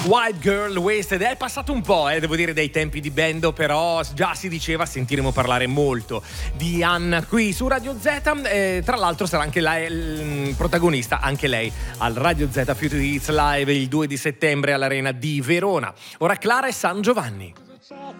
White Girl Wasted. È passato un po', devo dire, dai tempi di Bendo, però già si diceva, sentiremo parlare molto di Anna qui su Radio Z. Tra l'altro sarà anche lei protagonista, anche lei, al Radio Z Future Hits Live il 2 di settembre all'Arena di Verona. Ora Clara e San Giovanni.